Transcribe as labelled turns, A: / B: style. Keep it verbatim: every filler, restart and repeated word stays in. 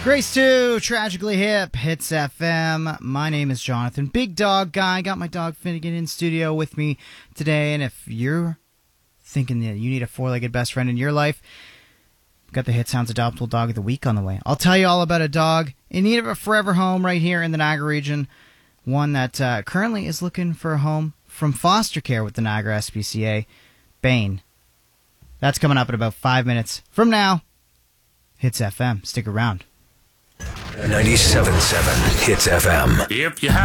A: Grace two, Tragically Hip, Hits F M. My name is Jonathan, Big Dog Guy. Got my dog Finnegan in studio with me today. And if you're thinking that you need a four-legged best friend in your life, got the Hit Sounds Adoptable Dog of the Week on the way. I'll tell you all about a dog in need of a forever home right here in the Niagara region. One that uh, currently is looking for a home from foster care with the Niagara S P C A, Bane. That's coming up in about five minutes from now. Hits F M. Stick around.
B: ninety-seven point seven Hits F M.
C: If you have